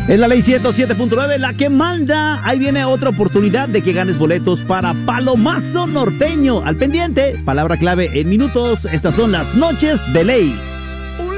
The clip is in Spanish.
Es la ley 107.9 la que manda. Ahí viene otra oportunidad de que ganes boletos para Palomazo Norteño. Al pendiente, palabra clave en minutos. Estas son las noches de ley.